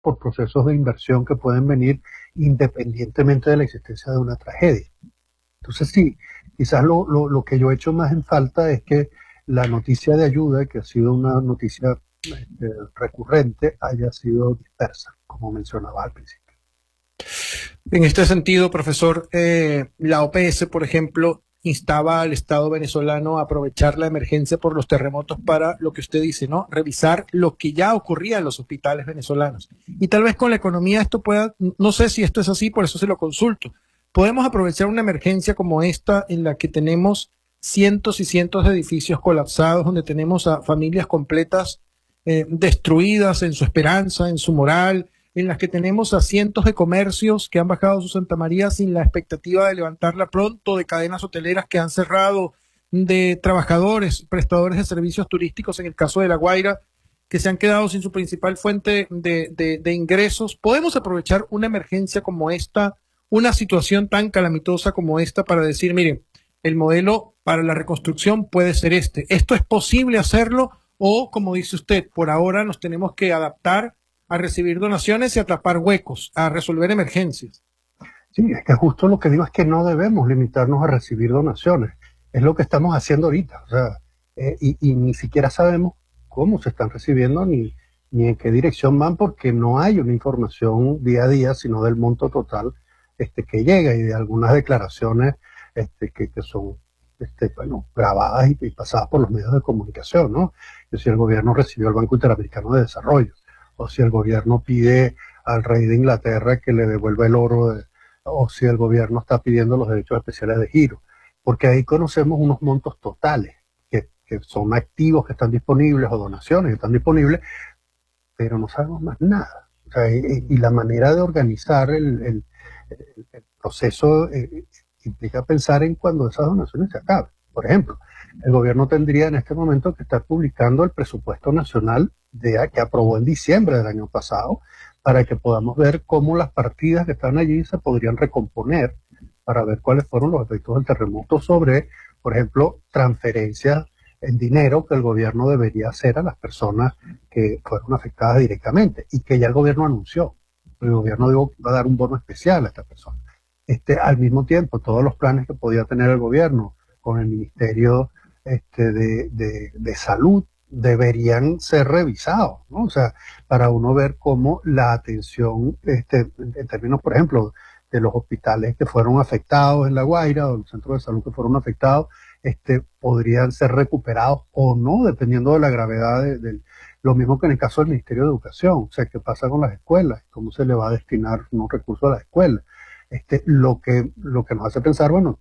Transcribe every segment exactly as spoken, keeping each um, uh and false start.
por procesos de inversión que pueden venir independientemente de la existencia de una tragedia. Entonces sí, quizás lo, lo, lo que yo he hecho más en falta es que la noticia de ayuda, que ha sido una noticia este, recurrente, haya sido dispersa, como mencionaba al principio. En este sentido, profesor, eh, la O P S, por ejemplo, instaba al Estado venezolano a aprovechar la emergencia por los terremotos para lo que usted dice, ¿no? Revisar lo que ya ocurría en los hospitales venezolanos. Y tal vez con la economía esto pueda, no sé si esto es así, por eso se lo consulto. Podemos aprovechar una emergencia como esta en la que tenemos cientos y cientos de edificios colapsados, donde tenemos a familias completas eh, destruidas en su esperanza, en su moral, en las que tenemos a cientos de comercios que han bajado su Santa María sin la expectativa de levantarla pronto, de cadenas hoteleras que han cerrado, de trabajadores, prestadores de servicios turísticos, en el caso de La Guaira, que se han quedado sin su principal fuente de, de, de ingresos. ¿Podemos aprovechar una emergencia como esta, una situación tan calamitosa como esta, para decir, miren, el modelo para la reconstrucción puede ser este? ¿Esto es posible hacerlo? O, como dice usted, por ahora nos tenemos que adaptar a recibir donaciones y a tapar huecos, a resolver emergencias. Sí, es que justo lo que digo es que no debemos limitarnos a recibir donaciones. Es lo que estamos haciendo ahorita. O sea, eh, y, y ni siquiera sabemos cómo se están recibiendo ni, ni en qué dirección van, porque no hay una información día a día, sino del monto total este, que llega y de algunas declaraciones este, que, que son este, bueno, grabadas y, y pasadas por los medios de comunicación, ¿no? Que si el gobierno recibió al Banco Interamericano de Desarrollo, o si el gobierno pide al rey de Inglaterra que le devuelva el oro, de, o si el gobierno está pidiendo los derechos especiales de giro, porque ahí conocemos unos montos totales, que, que son activos que están disponibles o donaciones que están disponibles, pero no sabemos más nada. O sea, y, y la manera de organizar el, el, el proceso eh, implica pensar en cuando esas donaciones se acaben. Por ejemplo, el gobierno tendría en este momento que estar publicando el presupuesto nacional de, que aprobó en diciembre del año pasado, para que podamos ver cómo las partidas que están allí se podrían recomponer, para ver cuáles fueron los efectos del terremoto sobre, por ejemplo, transferencias en dinero que el gobierno debería hacer a las personas que fueron afectadas directamente y que ya el gobierno anunció. El gobierno dijo que va a dar un bono especial a estas personas. Este, al mismo tiempo, todos los planes que podía tener el gobierno con el Ministerio este, de, de, de Salud deberían ser revisados, ¿no? O sea, para uno ver cómo la atención, este, en términos, por ejemplo, de los hospitales que fueron afectados en La Guaira o los centros de salud que fueron afectados, este, podrían ser recuperados o no, dependiendo de la gravedad de, de, lo mismo que en el caso del Ministerio de Educación. O sea, ¿qué pasa con las escuelas? ¿Cómo se le va a destinar unos recursos a las escuelas? Este, lo que, lo que nos hace pensar, bueno,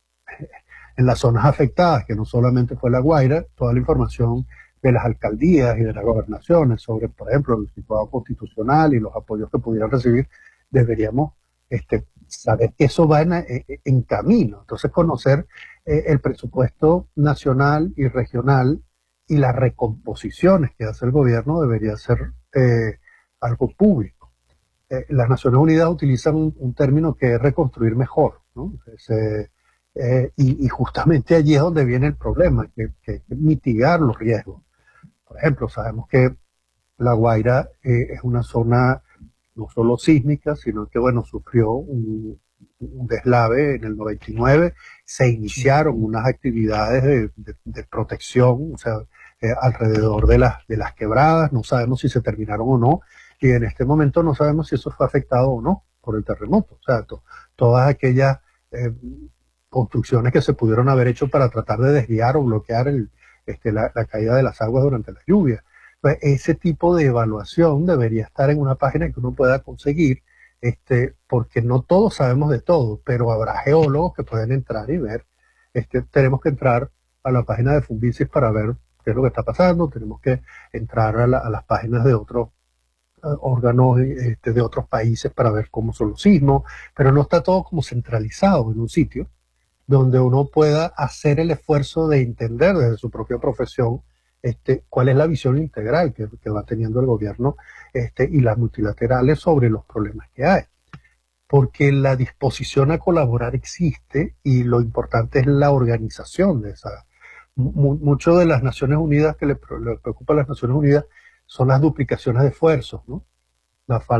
en las zonas afectadas, que no solamente fue La Guaira, toda la información de las alcaldías y de las gobernaciones sobre, por ejemplo, el situado constitucional y los apoyos que pudieran recibir, deberíamos este, saber que eso va en, en, en camino. Entonces, conocer eh, el presupuesto nacional y regional y las recomposiciones que hace el gobierno debería ser eh, algo público. Eh, las Naciones Unidas utilizan un, un término que es reconstruir mejor, ¿no? Es, eh, eh, y, y justamente allí es donde viene el problema, que, que, que mitigar los riesgos. Por ejemplo, sabemos que La Guaira eh, es una zona no solo sísmica, sino que, bueno, sufrió un, un deslave en el noventa y nueve, se iniciaron unas actividades de, de, de protección, o sea, eh, alrededor de las, de las quebradas, no sabemos si se terminaron o no, y en este momento no sabemos si eso fue afectado o no por el terremoto. O sea, to, todas aquellas eh, construcciones que se pudieron haber hecho para tratar de desviar o bloquear el, este, la, la caída de las aguas durante las lluvias. Pues ese tipo de evaluación debería estar en una página que uno pueda conseguir, este, porque no todos sabemos de todo, pero habrá geólogos que pueden entrar y ver. Este, tenemos que entrar a la página de Funvisis para ver qué es lo que está pasando, tenemos que entrar a, la, a las páginas de otros uh, órganos este, de otros países para ver cómo son los sismos, pero no está todo como centralizado en un sitio donde uno pueda hacer el esfuerzo de entender desde su propia profesión este, cuál es la visión integral que, que va teniendo el gobierno este, y las multilaterales sobre los problemas que hay. Porque la disposición a colaborar existe y lo importante es la organización de esa. M mucho de las Naciones Unidas que le, le preocupa a las Naciones Unidas son las duplicaciones de esfuerzos, ¿no? la falta